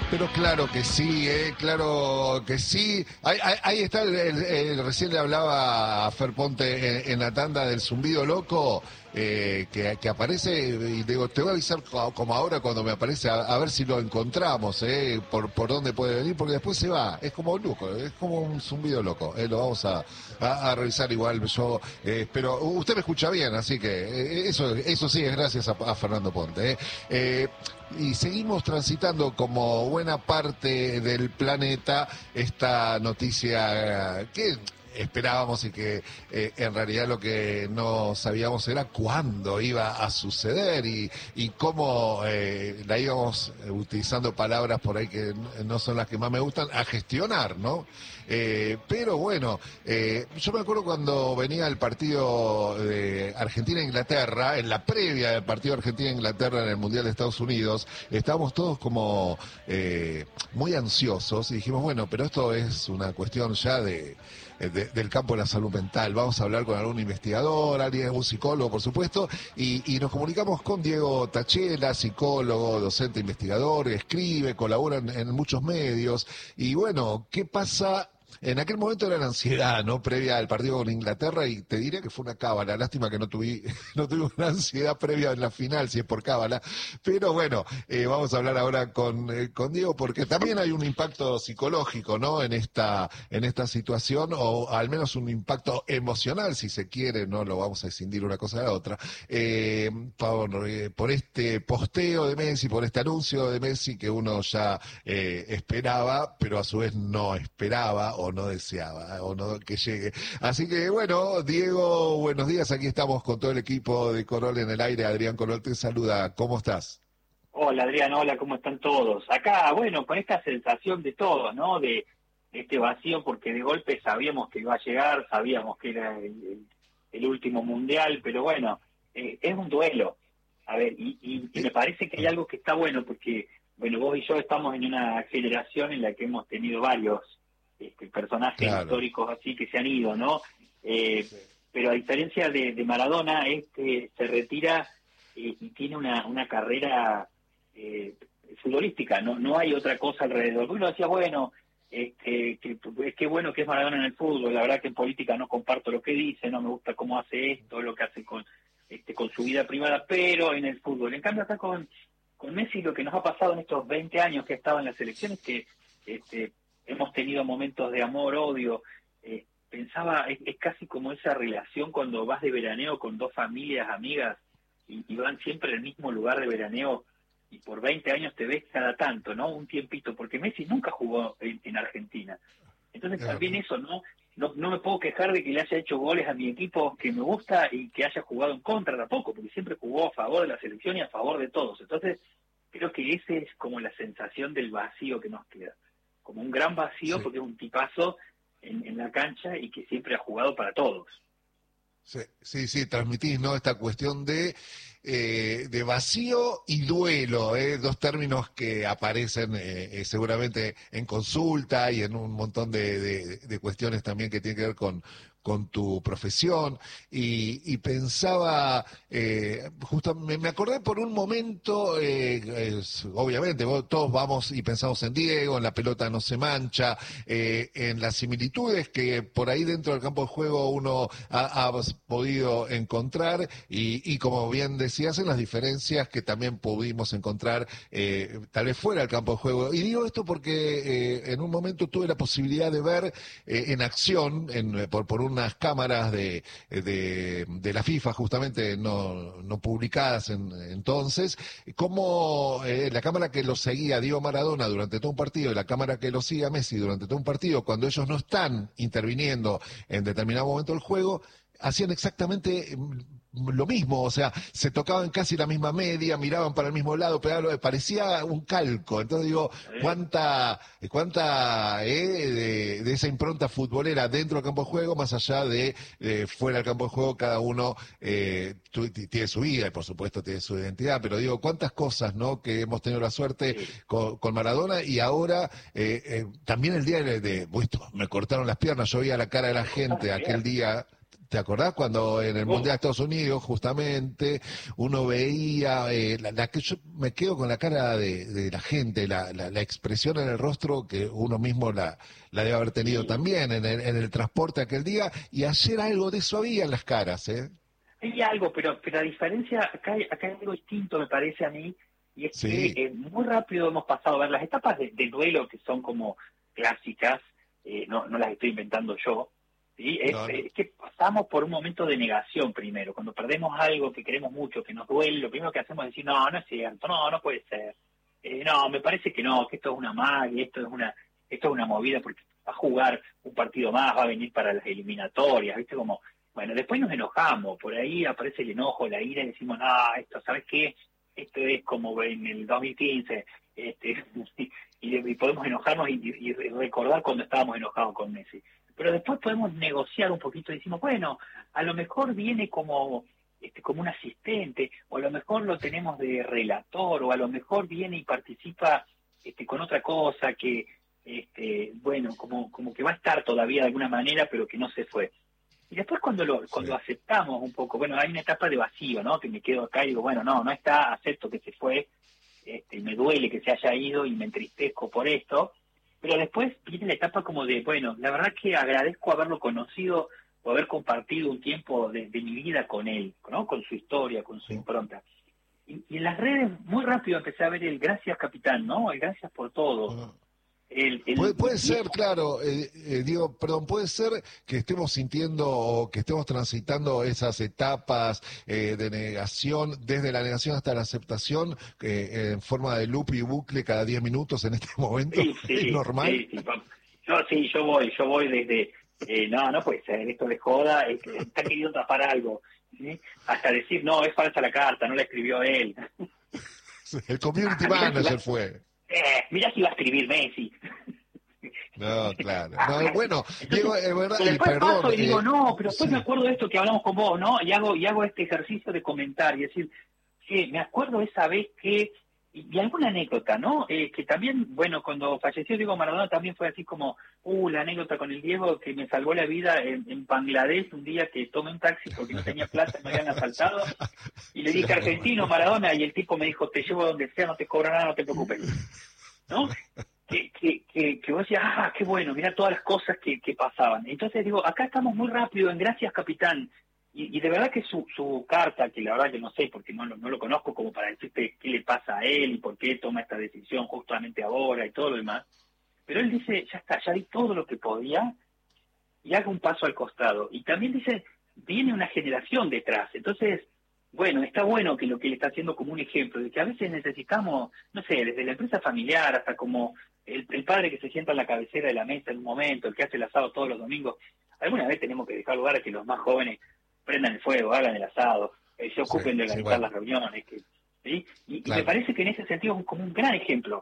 Pero claro que sí, claro que sí. Ahí está, recién le hablaba a Fer Ponte en la tanda del zumbido loco, que aparece, y digo, te voy a avisar como ahora cuando me aparece, a ver si lo encontramos, por dónde puede venir, porque después se va, es como un loco, es como un zumbido loco, lo vamos a revisar igual, yo pero usted me escucha bien, así que eso sí es gracias a Fernando Ponte. Y seguimos transitando como buena parte del planeta esta noticia que esperábamos y que en realidad lo que no sabíamos era cuándo iba a suceder y cómo la íbamos utilizando palabras por ahí que no son las que más me gustan, a gestionar, ¿no? Pero bueno, yo me acuerdo cuando venía el partido de Argentina-Inglaterra, en la previa del partido Argentina-Inglaterra en el Mundial de Estados Unidos, estábamos todos como muy ansiosos y dijimos, bueno, pero esto es una cuestión ya del campo de la salud mental. Vamos a hablar con algún investigador, alguien, un psicólogo, por supuesto, y nos comunicamos con Diego Tachela, psicólogo, docente, investigador, escribe, colabora en muchos medios. Y bueno, ¿qué pasa? En aquel momento era la ansiedad, ¿no? Previa al partido con Inglaterra, y te diría que fue una cábala. Lástima que no tuve una ansiedad previa en la final, si es por cábala. Pero bueno, vamos a hablar ahora con Diego, porque también hay un impacto psicológico, ¿no? En esta situación, o al menos un impacto emocional, si se quiere, no lo vamos a escindir una cosa de la otra, por este posteo de Messi, por este anuncio de Messi que uno ya esperaba, pero a su vez no esperaba, o no deseaba, o no que llegue. Así que bueno, Diego, buenos días, aquí estamos con todo el equipo de Corol en el aire. Adrián Corol te saluda, ¿cómo estás? Hola Adrián, hola, ¿cómo están todos? Acá, bueno, con esta sensación de todo, ¿no? De este vacío, porque de golpe sabíamos que iba a llegar, sabíamos que era el último mundial, pero bueno, es un duelo. A ver, y me parece que hay algo que está bueno, porque, bueno, vos y yo estamos en una generación en la que hemos tenido varios personajes históricos así que se han ido, ¿no? Pero a diferencia de Maradona, se retira y tiene una carrera futbolística, no hay otra cosa alrededor. Uno decía, bueno, qué bueno que es Maradona en el fútbol, la verdad que en política no comparto lo que dice, no me gusta cómo hace esto, lo que hace con su vida privada, pero en el fútbol. En cambio acá con Messi, lo que nos ha pasado en estos 20 años que ha estado en la selección es que hemos tenido momentos de amor, odio. Pensaba, es casi como esa relación cuando vas de veraneo con dos familias, amigas, y van siempre al mismo lugar de veraneo, y por 20 años te ves cada tanto, ¿no? Un tiempito, porque Messi nunca jugó en Argentina. Entonces también eso, no me puedo quejar de que le haya hecho goles a mi equipo que me gusta y que haya jugado en contra tampoco, porque siempre jugó a favor de la selección y a favor de todos. Entonces creo que ese es como la sensación del vacío que nos queda. Como un gran vacío, porque es un tipazo en la cancha y que siempre ha jugado para todos. Sí, transmitís, ¿no? Esta cuestión de vacío y duelo, dos términos que aparecen seguramente en consulta y en un montón de cuestiones también que tienen que ver con tu profesión, y pensaba, justo me acordé por un momento, obviamente todos vamos y pensamos en Diego, en la pelota no se mancha, en las similitudes que por ahí dentro del campo de juego uno ha podido encontrar, y como bien decías, en las diferencias que también pudimos encontrar tal vez fuera del campo de juego. Y digo esto porque en un momento tuve la posibilidad de ver en acción, por unas cámaras de la FIFA, justamente no publicadas entonces, cómo la cámara que lo seguía Diego Maradona durante todo un partido y la cámara que lo sigue a Messi durante todo un partido, cuando ellos no están interviniendo en determinado momento del juego, hacían exactamente lo mismo, o sea, se tocaban casi la misma media, miraban para el mismo lado, parecía un calco. Entonces digo, cuánta de esa impronta futbolera dentro del campo de juego, más allá de fuera del campo de juego, cada uno tiene su vida y por supuesto tiene su identidad, pero digo, cuántas cosas, ¿no?, que hemos tenido la suerte con Maradona, y ahora también el día me cortaron las piernas, yo veía la cara de la gente aquel día ¿Te acordás cuando en el Mundial de Estados Unidos, justamente, uno veía, que yo me quedo con la cara de la gente, la expresión en el rostro que uno mismo la debe haber tenido Sí. también en el transporte aquel día, y ayer algo de eso había en las caras, ¿eh? Hay algo, pero a diferencia, acá hay algo distinto, me parece a mí, y es que Sí, muy rápido hemos pasado a ver las etapas de duelo que son como clásicas, no las estoy inventando yo, ¿sí? no, no, Es que pasamos por un momento de negación primero. Cuando perdemos algo que queremos mucho, que nos duele, lo primero que hacemos es decir, no, no es cierto, no puede ser. No, me parece que no, que esto es una magia, esto es una movida, porque va a jugar un partido más, va a venir para las eliminatorias, ¿viste? Como, bueno, después nos enojamos, por ahí aparece el enojo, la ira, y decimos, no, esto, ¿sabes qué? Esto es como en el 2015, y podemos enojarnos y recordar cuando estábamos enojados con Messi. Pero después podemos negociar un poquito y decimos, bueno, a lo mejor viene como un asistente, o a lo mejor lo tenemos de relator, o a lo mejor viene y participa con otra cosa que, bueno, como que va a estar todavía de alguna manera, pero que no se fue. Y después cuando sí, aceptamos un poco, bueno, hay una etapa de vacío, ¿no? Que me quedo acá y digo, bueno, no está, acepto que se fue, me duele que se haya ido y me entristezco por esto, pero después viene la etapa como de, bueno, la verdad que agradezco haberlo conocido o haber compartido un tiempo de mi vida con él, ¿no? Con su historia, con su sí. impronta. Y en las redes muy rápido empecé a ver el gracias capitán, ¿no? El gracias por todo. Ah. Puede Y ser, claro, Diego, perdón, puede ser que estemos sintiendo o que estemos transitando esas etapas de negación, desde la negación hasta la aceptación, en forma de loop y bucle cada 10 minutos en este momento. sí, ¿Es sí, normal? sí, sí. Yo voy desde, no puede ser, esto de joda, está queriendo tapar algo, ¿sí? Hasta decir, no, es falsa la carta, no la escribió él. El community Mirá si va, manager fue. mirá si va a escribir Messi. No, claro. No, bueno, Diego, Entonces, es verdad, pero y después perdón, paso y digo, no, pero después me sí. acuerdo de esto que hablamos con vos, ¿no? Y hago este ejercicio de comentar y decir, sí, me acuerdo esa vez que, y alguna anécdota, ¿no? Que también, bueno, cuando falleció Diego Maradona también fue así como, la anécdota con el Diego que me salvó la vida en Bangladesh un día que tomé un taxi porque no tenía plata, me habían asaltado, y le Sí, dije algo me argentino, acuerdo. Maradona, y el tipo me dijo, te llevo donde sea, no te cobro nada, no te preocupes, ¿no? Que vos decías, qué bueno, mirá todas las cosas que pasaban. Entonces digo, acá estamos muy rápido en Gracias Capitán, y de verdad que su carta, que la verdad que no sé, porque no lo conozco como para decirte qué le pasa a él y por qué toma esta decisión justamente ahora y todo lo demás, pero él dice, ya está, ya di todo lo que podía y hago un paso al costado. Y también dice, viene una generación detrás. Entonces, bueno, está bueno que lo que él está haciendo como un ejemplo, de que a veces necesitamos, no sé, desde la empresa familiar hasta como el padre que se sienta en la cabecera de la mesa en un momento, el que hace el asado todos los domingos. Alguna vez tenemos que dejar lugar a que los más jóvenes prendan el fuego, hagan el asado, se Sí, ocupen de sí, organizar bueno, las reuniones. ¿Sí? Y me claro. parece que en ese sentido es como un gran ejemplo.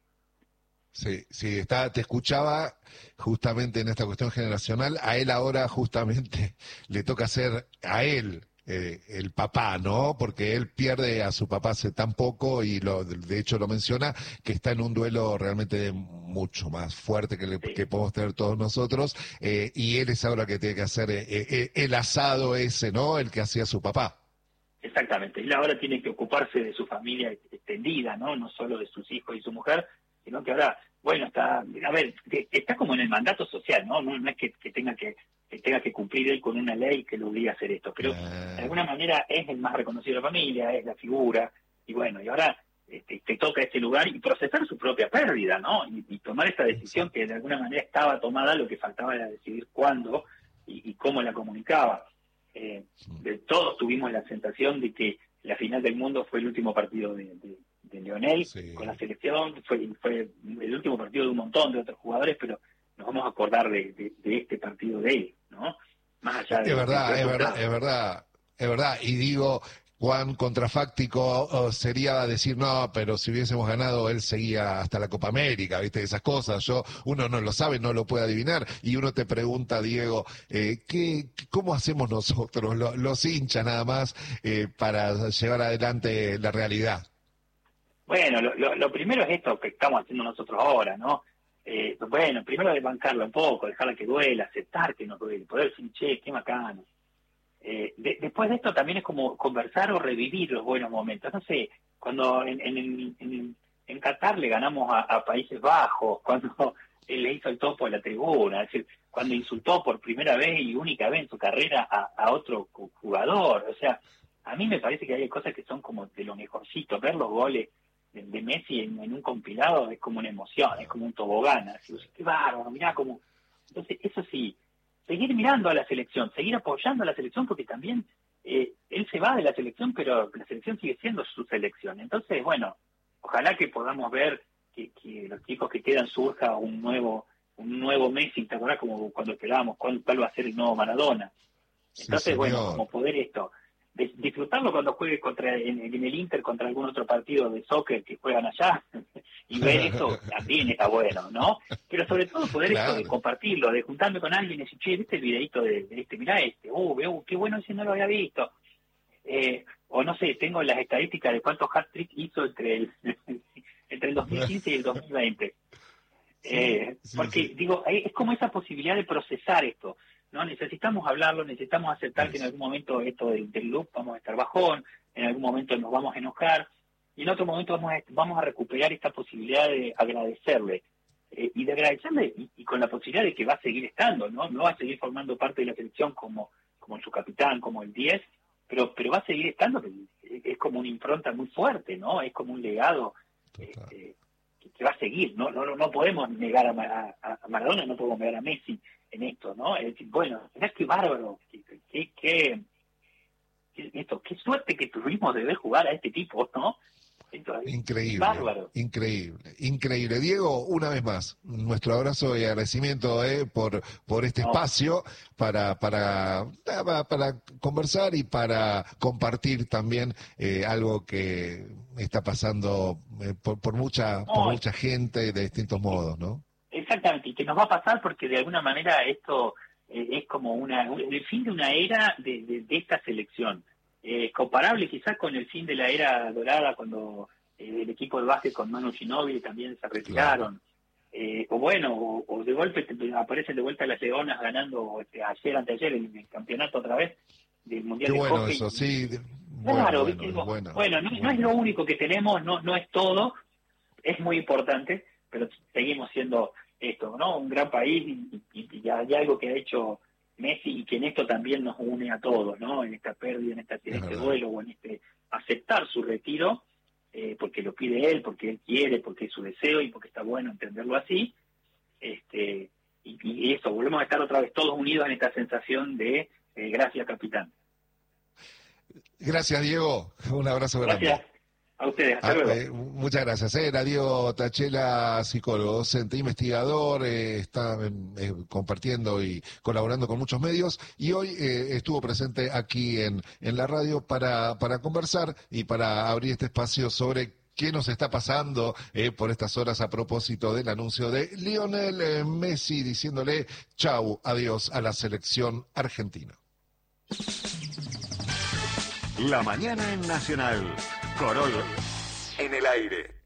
Sí, sí, te escuchaba justamente en esta cuestión generacional. A él ahora justamente le toca ser a él el papá, ¿no? Porque él pierde a su papá hace tan poco y de hecho lo menciona, que está en un duelo realmente mucho más fuerte Sí. que podemos tener todos nosotros, y él es ahora que tiene que hacer el asado ese, ¿no? El que hacía su papá. Exactamente. Él ahora tiene que ocuparse de su familia extendida, ¿no? No solo de sus hijos y su mujer, sino que ahora, bueno, está como en el mandato social, ¿no? No es que tenga que cumplir él con una ley que lo obliga a hacer esto, pero de Claro, alguna manera es el más reconocido de la familia, es la figura, y bueno, y ahora te toca este lugar y procesar su propia pérdida, ¿no? Y tomar esta decisión exacto. que de alguna manera estaba tomada, lo que faltaba era decidir cuándo y cómo la comunicaba. De todos tuvimos la sensación de que la final del mundo fue el último partido de Lionel con la Sí. selección, fue el último partido de un montón de otros jugadores, pero nos vamos a acordar de este partido de él, ¿no? Más allá Es del verdad, es verdad, resultado. es verdad, es verdad. Y digo, cuán contrafáctico sería decir, no, pero si hubiésemos ganado, él seguía hasta la Copa América, ¿viste? Esas cosas. Uno no lo sabe, no lo puede adivinar. Y uno te pregunta, Diego, ¿cómo hacemos nosotros, los hinchas nada más, para llevar adelante la realidad? Bueno, lo primero es esto que estamos haciendo nosotros ahora, ¿no? Bueno, primero desbancarla un poco, dejarla que duela, aceptar que nos duele, poder decir, che, qué macano. Después de esto también es como conversar o revivir los buenos momentos. No sé, cuando en Qatar le ganamos a Países Bajos, cuando él le hizo el topo a la tribuna, es decir, cuando insultó por primera vez y única vez en su carrera a otro jugador. O sea, a mí me parece que hay cosas que son como de lo mejorcito. Ver los goles de Messi en un compilado es como una emoción, es como un tobogán. Así, qué bárbaro, mirá cómo... Entonces, eso sí, seguir mirando a la selección, seguir apoyando a la selección, porque también él se va de la selección, pero la selección sigue siendo su selección. Entonces, bueno, ojalá que podamos ver que los chicos que quedan surja un nuevo Messi, ¿te acordás? Como cuando esperábamos cuál va a ser el nuevo Maradona. Entonces, sí, bueno, como poder disfrutarlo cuando juegue en el Inter contra algún otro partido de soccer que juegan allá y ver eso también está bueno, ¿no? Pero sobre todo poder Claro. esto de compartirlo, de juntarme con alguien y decir, che, ¿viste el videito de este? Mirá este, qué bueno, ese no lo había visto. O no sé, tengo las estadísticas de cuántos hat-tricks hizo entre el 2015 y el 2020. Porque digo, es como esa posibilidad de procesar esto, ¿no? Necesitamos hablarlo, necesitamos aceptar que en algún momento esto del loop vamos a estar bajón, en algún momento nos vamos a enojar, y en otro momento vamos a recuperar esta posibilidad de agradecerle, y de agradecerle y con la posibilidad de que va a seguir estando, ¿no? No va a seguir formando parte de la selección como su capitán, como el 10, pero va a seguir estando, es como una impronta muy fuerte, ¿no? Es como un legado que va a seguir, no podemos negar a Maradona, no podemos negar a Messi en esto, ¿no? Es decir, bueno, mirá qué bárbaro, qué suerte que tuvimos de ver jugar a este tipo, ¿no? Entonces, Increíble, bárbaro. increíble. Diego, una vez más, nuestro abrazo y agradecimiento por este espacio para conversar y para compartir también algo que está pasando por mucha gente de distintos modos, ¿no? Exactamente, y que nos va a pasar porque de alguna manera esto es como el fin de una era de esta selección. Comparable quizás con el fin de la era dorada cuando el equipo de básquet con Manu Ginóbili también se retiraron. Claro. O de golpe aparecen de vuelta las Leonas ganando anteayer el campeonato otra vez del Mundial de bueno Hockey. Eso, sí. Claro, bueno, no es lo único que tenemos, no es todo, es muy importante, pero seguimos siendo esto, ¿no? Un gran país y hay algo que ha hecho Messi y que en esto también nos une a todos, ¿no? En esta pérdida, en este duelo o en este aceptar su retiro, porque lo pide él, porque él quiere, porque es su deseo y porque está bueno entenderlo así. Y eso, volvemos a estar otra vez todos unidos en esta sensación de gracias, capitán. Gracias, Diego. Un abrazo grande. Gracias. A ustedes, hasta luego. Muchas gracias. Era Diego Tachela, psicólogo, docente, investigador, está compartiendo y colaborando con muchos medios y hoy estuvo presente aquí en la radio para conversar y para abrir este espacio sobre qué nos está pasando por estas horas a propósito del anuncio de Lionel Messi diciéndole chau, adiós a la selección argentina. La mañana en Nacional. Corol en el aire.